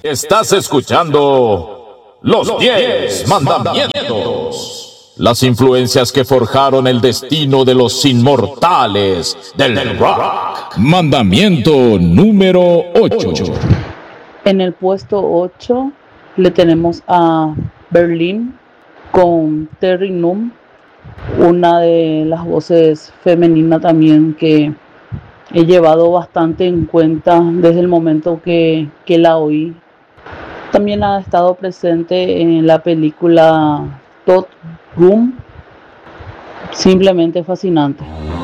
Estás escuchando Los 10 Mandamientos. Las influencias que forjaron el destino de los inmortales del rock. Mandamiento número 8. En el puesto 8 le tenemos a Berlin con Terry Nunn, una de las voces femeninas también que he llevado bastante en cuenta desde el momento que la oí. También ha estado presente en la película Todd Room, simplemente fascinante.